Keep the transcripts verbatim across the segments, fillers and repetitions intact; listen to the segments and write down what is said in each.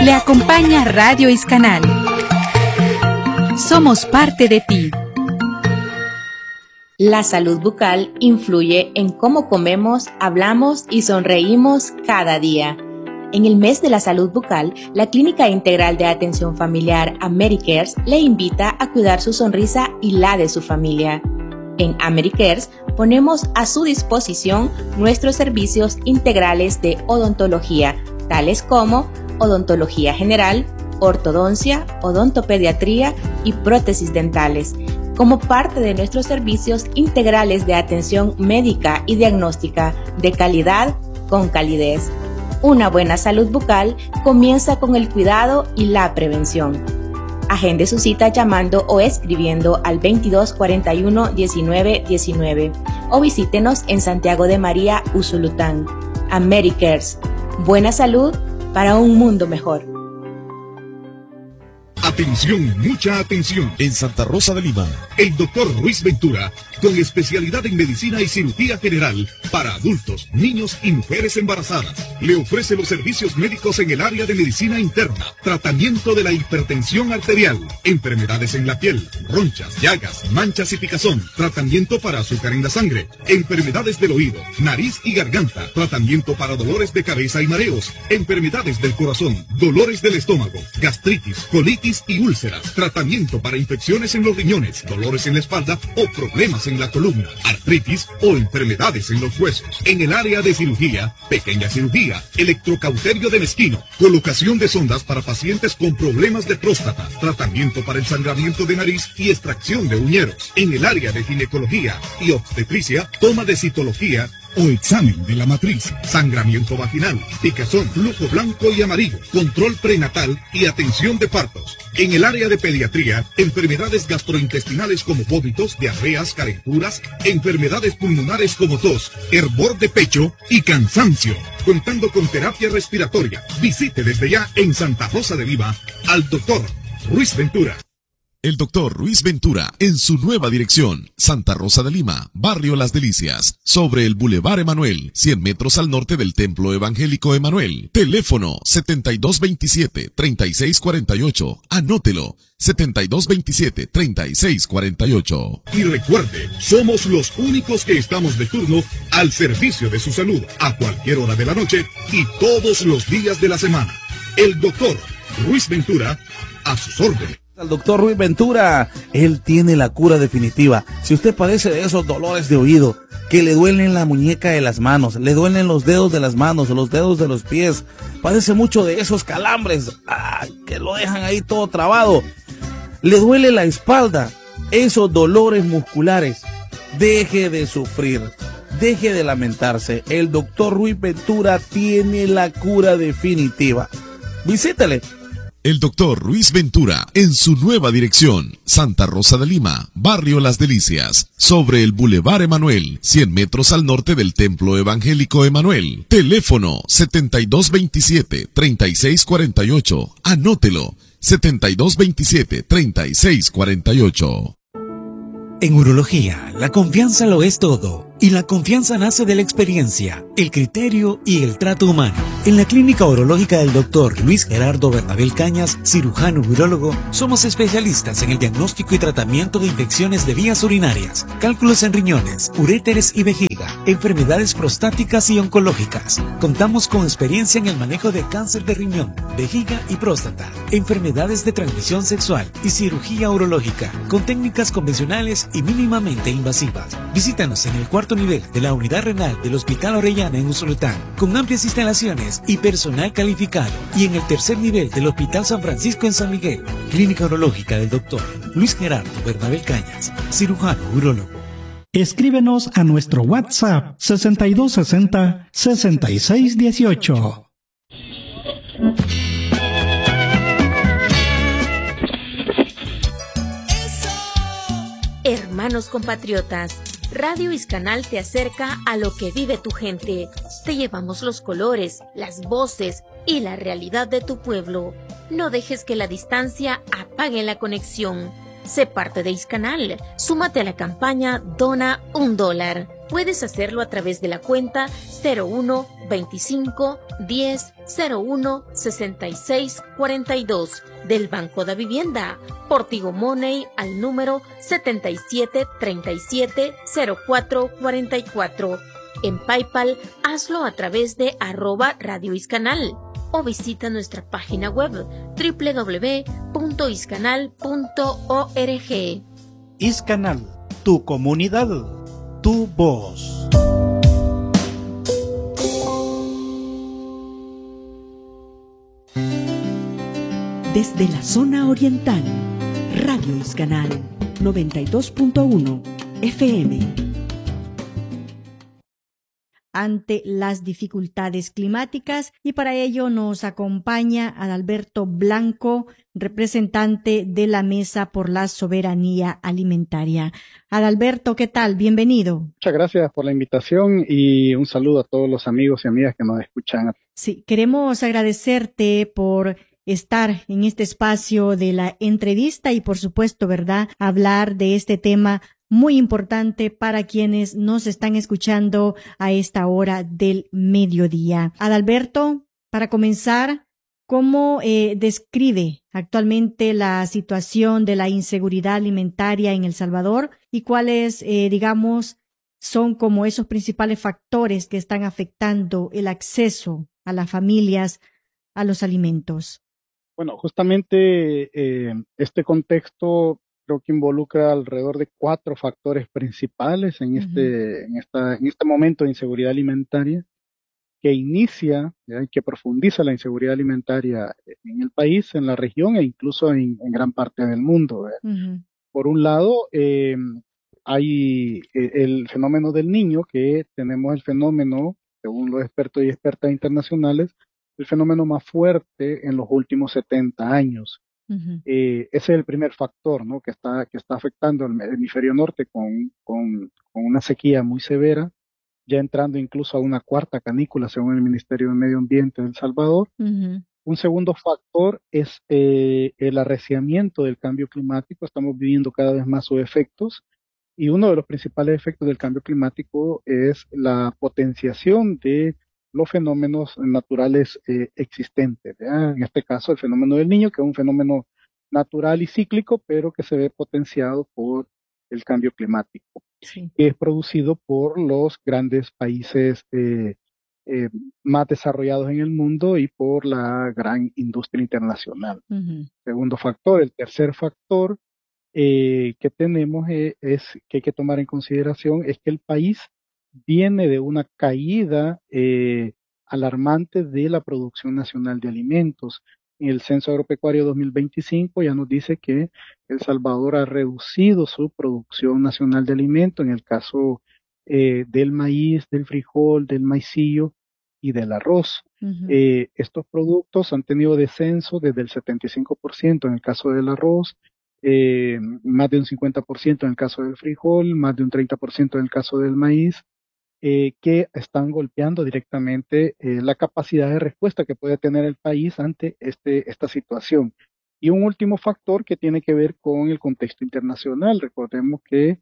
Le acompaña Radio Iscanal. Somos parte de ti. La salud bucal influye en cómo comemos, hablamos y sonreímos cada día. En el mes de la salud bucal, la Clínica Integral de Atención Familiar AmeriCares le invita a cuidar su sonrisa y la de su familia. En AmeriCares ponemos a su disposición nuestros servicios integrales de odontología, tales como odontología general, ortodoncia, odontopediatría y prótesis dentales, como parte de nuestros servicios integrales de atención médica y diagnóstica de calidad con calidez. Una buena salud bucal comienza con el cuidado y la prevención. Agende su cita llamando o escribiendo al veintidós cuarenta y uno diecinueve diecinueve o visítenos en Santiago de María, Usulután. AmeriCares. Buena salud para un mundo mejor. Atención, mucha atención. En Santa Rosa de Lima, el doctor Ruiz Ventura, con especialidad en medicina y cirugía general para adultos, niños y mujeres embarazadas, le ofrece los servicios médicos en el área de medicina interna, tratamiento de la hipertensión arterial, enfermedades en la piel, ronchas, llagas, manchas y picazón, tratamiento para azúcar en la sangre, enfermedades del oído, nariz y garganta, tratamiento para dolores de cabeza y mareos, enfermedades del corazón, dolores del estómago, gastritis, colitis y úlceras, tratamiento para infecciones en los riñones, dolores en la espalda o problemas en la columna, artritis o enfermedades en los huesos. En el área de cirugía, pequeña cirugía, electrocauterio de mezquino, colocación de sondas para pacientes con problemas de próstata, tratamiento para el sangramiento de nariz y extracción de uñeros. En el área de ginecología y obstetricia, toma de citología o examen de la matriz, sangramiento vaginal, picazón, flujo blanco y amarillo, control prenatal y atención de partos. En el área de pediatría, enfermedades gastrointestinales como vómitos, diarreas, calenturas, enfermedades pulmonares como tos, hervor de pecho y cansancio. Contando con terapia respiratoria. Visite desde ya en Santa Rosa de Lima al doctor Ruiz Ventura. El doctor Ruiz Ventura, en su nueva dirección, Santa Rosa de Lima, Barrio Las Delicias, sobre el Boulevard Emanuel, cien metros al norte del Templo Evangélico Emanuel. Teléfono setenta y dos veintisiete, treinta y seis cuarenta y ocho. Anótelo, setenta y dos veintisiete, treinta y seis cuarenta y ocho. Y recuerde, somos los únicos que estamos de turno al servicio de su salud, a cualquier hora de la noche y todos los días de la semana. El doctor Ruiz Ventura, a sus órdenes. Al doctor Ruiz Ventura, él tiene la cura definitiva. Si usted padece de esos dolores de oído, que le duelen la muñeca de las manos, le duelen los dedos de las manos, los dedos de los pies, padece mucho de esos calambres, ah, que lo dejan ahí todo trabado, le duele la espalda, esos dolores musculares, deje de sufrir, deje de lamentarse. El doctor Ruiz Ventura tiene la cura definitiva. Visítele. El doctor Ruiz Ventura, en su nueva dirección, Santa Rosa de Lima, Barrio Las Delicias, sobre el Boulevard Emanuel, cien metros al norte del Templo Evangélico Emanuel. Teléfono setenta y dos veintisiete, treinta y seis cuarenta y ocho. Anótelo, setenta y dos veintisiete, treinta y seis cuarenta y ocho. En urología, la confianza lo es todo. Y la confianza nace de la experiencia, el criterio y el trato humano. En la Clínica Urológica del doctor Luis Gerardo Bernabel Cañas, cirujano urólogo, somos especialistas en el diagnóstico y tratamiento de infecciones de vías urinarias, cálculos en riñones, uréteres y vejiga, enfermedades prostáticas y oncológicas. Contamos con experiencia en el manejo de cáncer de riñón, vejiga y próstata, enfermedades de transmisión sexual y cirugía urológica, con técnicas convencionales y mínimamente invasivas. Visítanos en el cuarto nivel de la unidad renal del Hospital Orellana en Usulután, con amplias instalaciones y personal calificado, y en el tercer nivel del Hospital San Francisco en San Miguel. Clínica Urológica del doctor Luis Gerardo Bernabel Cañas, cirujano urólogo. Escríbenos a nuestro WhatsApp sesenta y dos sesenta, sesenta y seis dieciocho. Hermanos compatriotas, Radio Iscanal te acerca a lo que vive tu gente. Te llevamos los colores, las voces y la realidad de tu pueblo. No dejes que la distancia apague la conexión. Sé parte de Iscanal. Súmate a la campaña Dona un dólar. Puedes hacerlo a través de la cuenta cero uno veinticinco diez cero uno sesenta y seis cuarenta y dos del Banco de Vivienda, por Tigo Money al número setenta y siete treinta y siete cero cuatro cuarenta y cuatro. En PayPal, hazlo a través de arroba Radio Iscanal o visita nuestra página web doble u doble u doble u punto iscanal punto org. Iscanal, tu comunidad, tu voz. Desde la zona oriental, Radio Iscanal noventa y dos punto uno F M. Ante las dificultades climáticas, y para ello nos acompaña Adalberto Blanco, representante de la Mesa por la Soberanía Alimentaria. Adalberto, ¿qué tal? Bienvenido. Muchas gracias por la invitación y un saludo a todos los amigos y amigas que nos escuchan. Sí, queremos agradecerte por estar en este espacio de la entrevista y, por supuesto, ¿verdad?, hablar de este tema muy importante para quienes nos están escuchando a esta hora del mediodía. Adalberto, para comenzar, ¿cómo eh, describe actualmente la situación de la inseguridad alimentaria en El Salvador y cuáles, eh, digamos, son como esos principales factores que están afectando el acceso a las familias a los alimentos? Bueno, justamente eh, este contexto creo que involucra alrededor de cuatro factores principales en este, uh-huh. en esta, en este momento de inseguridad alimentaria que inicia ¿ya? y que profundiza la inseguridad alimentaria en el país, en la región e incluso en, en gran parte del mundo. Uh-huh. Por un lado, eh, hay el fenómeno del niño, que tenemos el fenómeno, según los expertos y expertas internacionales, el fenómeno más fuerte en los últimos setenta años. Uh-huh. Eh, ese es el primer factor, ¿no?, que está que está afectando al hemisferio norte con, con, con una sequía muy severa, ya entrando incluso a una cuarta canícula según el Ministerio de Medio Ambiente de El Salvador. Uh-huh. Un segundo factor es eh, el arreciamiento del cambio climático. Estamos viviendo cada vez más sus efectos y uno de los principales efectos del cambio climático es la potenciación de los fenómenos naturales eh, existentes, ¿verdad? En este caso el fenómeno del niño, que es un fenómeno natural y cíclico, pero que se ve potenciado por el cambio climático, sí. que es producido por los grandes países eh, eh, más desarrollados en el mundo y por la gran industria internacional. Uh-huh. Segundo factor. El tercer factor eh, que tenemos eh, es que hay que tomar en consideración es que el país viene de una caída eh, alarmante de la producción nacional de alimentos. En el Censo Agropecuario dos mil veinticinco ya nos dice que El Salvador ha reducido su producción nacional de alimentos, en el caso eh, del maíz, del frijol, del maicillo y del arroz. Uh-huh. Eh, estos productos han tenido descenso desde el setenta y cinco por ciento en el caso del arroz, eh, más de un cincuenta por ciento en el caso del frijol, más de un treinta por ciento en el caso del maíz, Eh, que están golpeando directamente eh, la capacidad de respuesta que puede tener el país ante este, esta situación. Y un último factor que tiene que ver con el contexto internacional. Recordemos que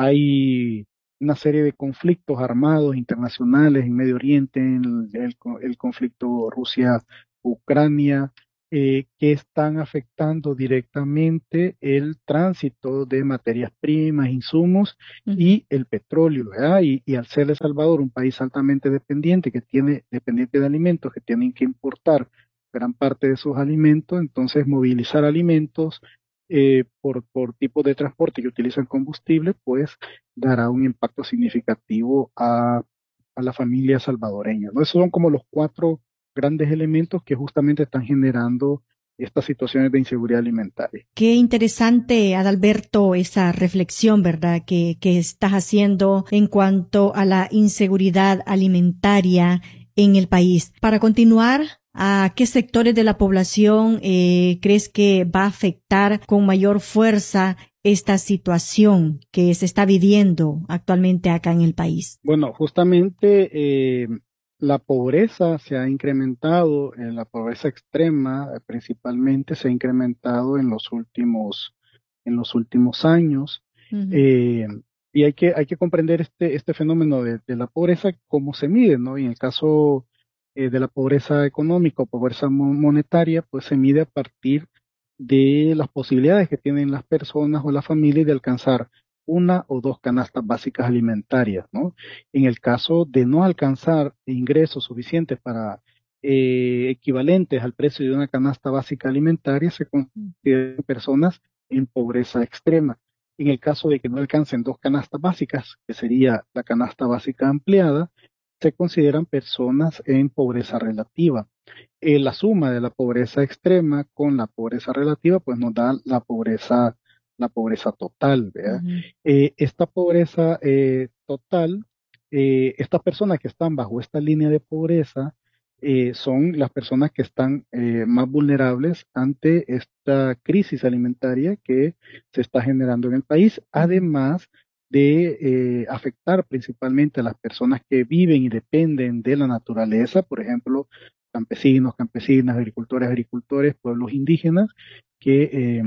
hay una serie de conflictos armados internacionales en Medio Oriente, el, el, el conflicto Rusia-Ucrania, eh, que están afectando directamente el tránsito de materias primas, insumos uh-huh. y el petróleo, ¿verdad? Y, y al ser El Salvador un país altamente dependiente, que tiene dependiente de alimentos, que tienen que importar gran parte de sus alimentos, entonces movilizar alimentos eh, por, por tipo de transporte que utilizan combustible, pues dará un impacto significativo a, a la familia salvadoreña, ¿no? Esos son como los cuatro grandes elementos que justamente están generando estas situaciones de inseguridad alimentaria. Qué interesante, Adalberto, esa reflexión, ¿verdad?, que, que estás haciendo en cuanto a la inseguridad alimentaria en el país. Para continuar, ¿a qué sectores de la población eh, crees que va a afectar con mayor fuerza esta situación que se está viviendo actualmente acá en el país? Bueno, justamente eh, la pobreza se ha incrementado, eh, la pobreza extrema eh, principalmente se ha incrementado en los últimos, en los últimos años. Uh-huh. eh, Y hay que, hay que comprender este, este fenómeno de, de la pobreza, cómo se mide, ¿no? Y en el caso eh, de la pobreza económica o pobreza mo- monetaria, pues se mide a partir de las posibilidades que tienen las personas o las familias de alcanzar una o dos canastas básicas alimentarias, ¿no? En el caso de no alcanzar ingresos suficientes para eh, equivalentes al precio de una canasta básica alimentaria, se consideran personas en pobreza extrema. En el caso de que no alcancen dos canastas básicas, que sería la canasta básica ampliada, se consideran personas en pobreza relativa. Eh, la suma de la pobreza extrema con la pobreza relativa, pues nos da la pobreza, la pobreza total, ¿verdad? Ujú. Eh, esta pobreza eh, total, eh, estas personas que están bajo esta línea de pobreza, eh, son las personas que están eh, más vulnerables ante esta crisis alimentaria que se está generando en el país, además de eh, afectar principalmente a las personas que viven y dependen de la naturaleza, por ejemplo, campesinos, campesinas, agricultores, agricultores, pueblos indígenas, que, eh,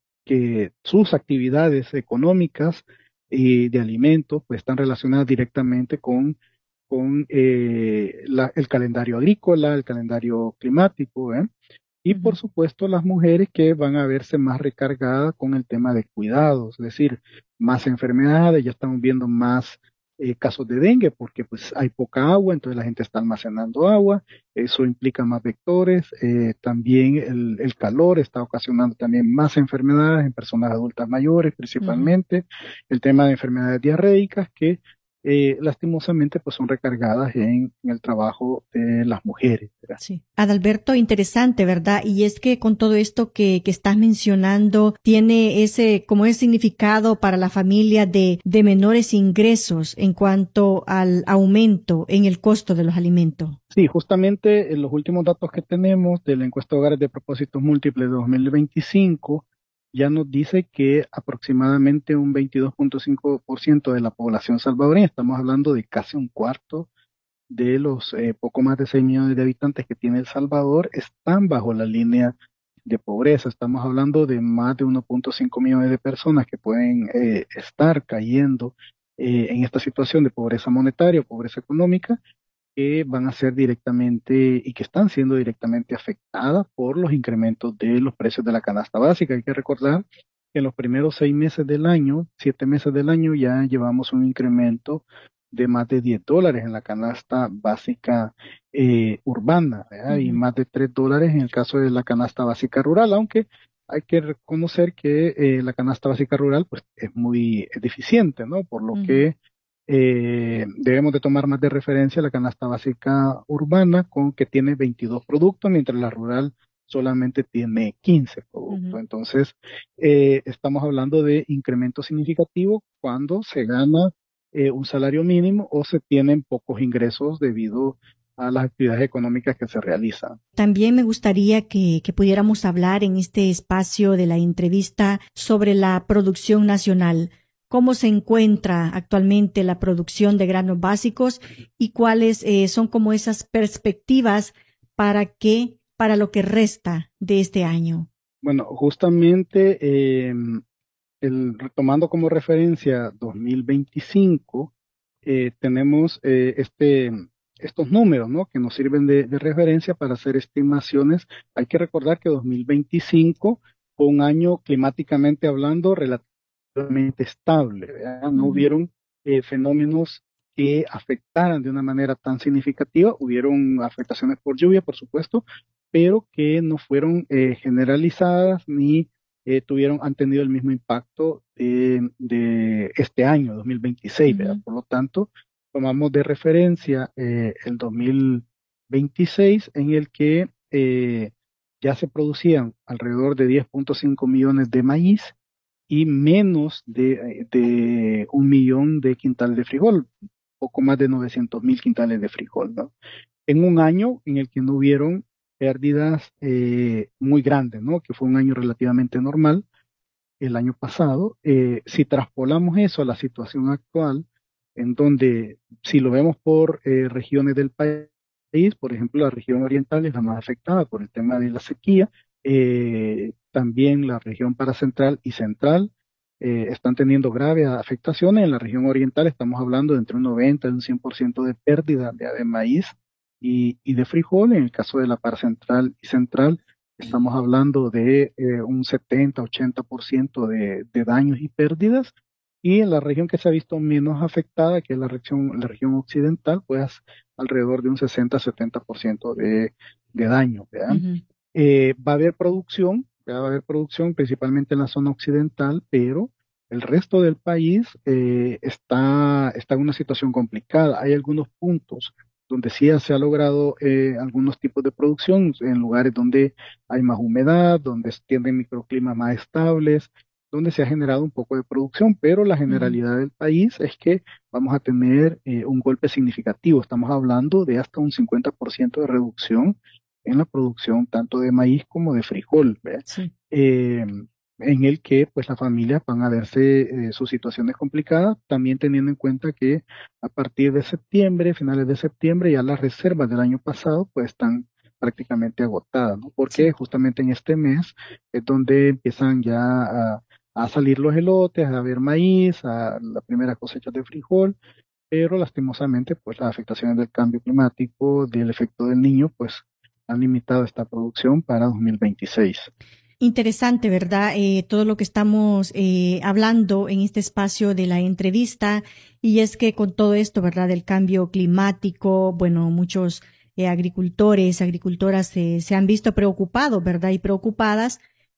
que sus actividades económicas y de alimentos pues están relacionadas directamente con con eh, la- el calendario agrícola, el calendario climático, ¿eh? Y por supuesto las mujeres que van a verse más recargadas con el tema de cuidados, es decir, más enfermedades, ya estamos viendo más eh, casos de dengue porque pues hay poca agua, entonces la gente está almacenando agua, eso implica más vectores, eh, también el, el calor está ocasionando también más enfermedades en personas adultas mayores principalmente, el tema de enfermedades diarreicas que eh, lastimosamente pues son recargadas en, en el trabajo de las mujeres, ¿verdad? Sí. Adalberto, interesante, ¿verdad? Y es que con todo esto que, que estás mencionando, tiene ese, como ese significado para la familia de, de menores ingresos en cuanto al aumento en el costo de los alimentos. Sí, justamente en los últimos datos que tenemos de la encuesta de hogares de propósitos múltiples de dos mil veinticinco ya nos dice que aproximadamente un veintidós punto cinco por ciento de la población salvadoreña, estamos hablando de casi un cuarto de los eh, poco más de seis millones de habitantes que tiene El Salvador, están bajo la línea de pobreza. Estamos hablando de más de uno punto cinco millones de personas que pueden eh, estar cayendo eh, en esta situación de pobreza monetaria o pobreza económica, que van a ser directamente y que están siendo directamente afectadas por los incrementos de los precios de la canasta básica. Hay que recordar que en los primeros seis meses del año, siete meses del año, ya llevamos un incremento de más de diez dólares en la canasta básica eh, urbana, ¿verdad? Y Ujú. más de tres dólares en el caso de la canasta básica rural, aunque hay que reconocer que eh, la canasta básica rural pues es muy deficiente, ¿no? Por lo Ujú. que eh, debemos de tomar más de referencia la canasta básica urbana, con que tiene veintidós productos, mientras la rural solamente tiene quince productos. Ujú. Entonces, eh, estamos hablando de incremento significativo cuando se gana eh, un salario mínimo o se tienen pocos ingresos debido a las actividades económicas que se realizan. También me gustaría que, que pudiéramos hablar en este espacio de la entrevista sobre la producción nacional. ¿Cómo se encuentra actualmente la producción de granos básicos y cuáles eh, son como esas perspectivas para que, para lo que resta de este año? Bueno, justamente eh, el, retomando como referencia dos mil veinticinco, eh, tenemos eh, este, estos números, ¿no? Que nos sirven de, de referencia para hacer estimaciones. Hay que recordar que dos mil veinticinco fue un año climáticamente hablando relativamente estable, ¿verdad? No Ujú. hubieron eh, fenómenos que afectaran de una manera tan significativa. Hubieron afectaciones por lluvia, por supuesto, pero que no fueron eh, generalizadas ni eh, tuvieron, han tenido el mismo impacto de, de este año, dos mil veintiséis, ¿verdad? Ujú. Por lo tanto, tomamos de referencia eh, el dos mil veintiséis, en el que eh, ya se producían alrededor de diez punto cinco millones de maíz y menos de, de un millón de quintales de frijol, poco más de novecientos mil quintales de frijol, ¿no? En un año en el que no hubieron pérdidas eh, muy grandes, ¿no? Que fue un año relativamente normal el año pasado. Eh, si traspolamos eso a la situación actual, en donde si lo vemos por eh, regiones del país, por ejemplo, la región oriental es la más afectada por el tema de la sequía, eh, también la región paracentral y central eh, están teniendo graves afectaciones. En la región oriental estamos hablando de entre un noventa y un cien por ciento de pérdida de, de maíz y, y de frijol. En el caso de la par central y central, estamos hablando de eh, un setenta, ochenta por ciento de, de daños y pérdidas. Y en la región que se ha visto menos afectada, que es la región, la región occidental, pues alrededor de un sesenta, setenta por ciento de, de daño. Uh-huh. eh, va a haber producción, va a haber producción principalmente en la zona occidental, pero el resto del país eh, está, está en una situación complicada. Hay algunos puntos donde sí se ha logrado eh, algunos tipos de producción, en lugares donde hay más humedad, donde tienen microclimas más estables, donde se ha generado un poco de producción, pero la generalidad uh-huh. del país es que vamos a tener eh, un golpe significativo. Estamos hablando de hasta un cincuenta por ciento de reducción en la producción tanto de maíz como de frijol, sí. eh, en el que pues las familias van a verse eh, sus situaciones complicadas, también teniendo en cuenta que a partir de septiembre, finales de septiembre, ya las reservas del año pasado pues están prácticamente agotadas, ¿no? Porque sí. justamente en este mes es donde empiezan ya a, a salir los elotes, a haber maíz, a la primera cosecha de frijol, pero lastimosamente pues las afectaciones del cambio climático, del efecto del niño, pues han limitado esta producción para dos mil veintiséis. Interesante, ¿verdad? Eh, todo lo que estamos eh, hablando en este espacio de la entrevista, y es que con todo esto, ¿verdad? Del cambio climático, bueno, muchos eh, agricultores, agricultoras eh, se han visto preocupados, ¿verdad? Y preocupadas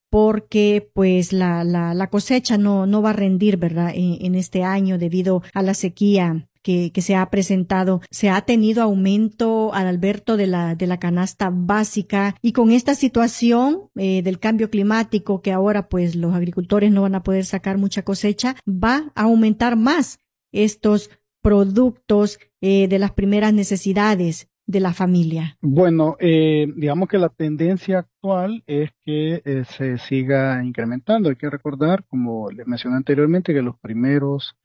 porque pues la, la, la cosecha no, no va a rendir, ¿verdad? En, en este año debido a la sequía que, que se ha presentado. Se ha tenido aumento, Adalberto, de la, de la canasta básica, y con esta situación eh, del cambio climático, que ahora pues los agricultores no van a poder sacar mucha cosecha, va a aumentar más estos productos eh, de las primeras necesidades de la familia. Bueno, eh, digamos que la tendencia actual es que eh, se siga incrementando. Hay que recordar, como les mencioné anteriormente, que los primeros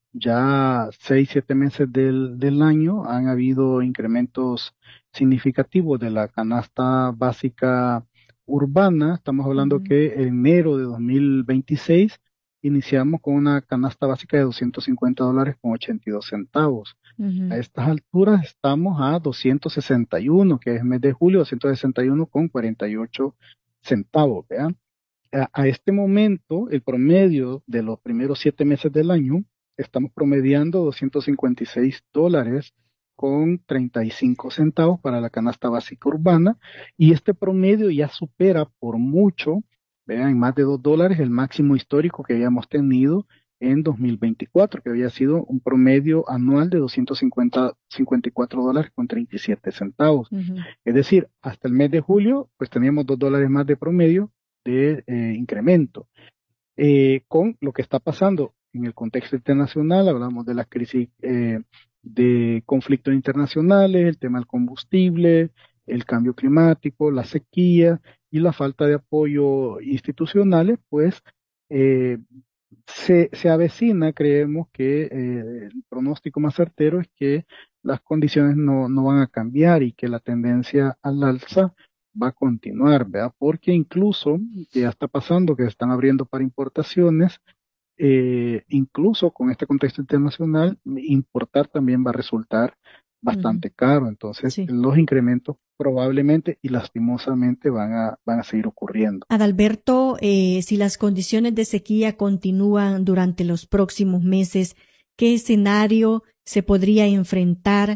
ya seis, siete meses del, del año han habido incrementos significativos de la canasta básica urbana. Estamos hablando uh-huh. que en enero de dos mil veintiséis iniciamos con una canasta básica de doscientos cincuenta dólares con ochenta y dos centavos. Uh-huh. A estas alturas estamos a doscientos sesenta y uno, que es mes de julio, doscientos sesenta y uno con cuarenta y ocho centavos. ¿Vean? A, a este momento, el promedio de los primeros siete meses del año, estamos promediando doscientos cincuenta y seis dólares con treinta y cinco centavos para la canasta básica urbana, y este promedio ya supera por mucho, vean, en más de dos dólares el máximo histórico que habíamos tenido en dos mil veinticuatro, que había sido un promedio anual de doscientos cincuenta, cincuenta y cuatro dólares con treinta y siete centavos. Uh-huh. Es decir, hasta el mes de julio, pues teníamos dos dólares más de promedio de eh, incremento. Eh, con lo que está pasando en el contexto internacional, hablamos de la crisis eh, de conflictos internacionales, el tema del combustible, el cambio climático, la sequía y la falta de apoyo institucionales, pues eh, se, se avecina, creemos que eh, el pronóstico más certero es que las condiciones no, no van a cambiar y que la tendencia al alza va a continuar, ¿verdad? Porque incluso ya está pasando que se están abriendo para importaciones. Eh, incluso con este contexto internacional, importar también va a resultar bastante uh-huh. caro. Entonces, sí. los incrementos probablemente y lastimosamente van a, van a seguir ocurriendo. Adalberto, eh, si las condiciones de sequía continúan durante los próximos meses, ¿qué escenario se podría enfrentar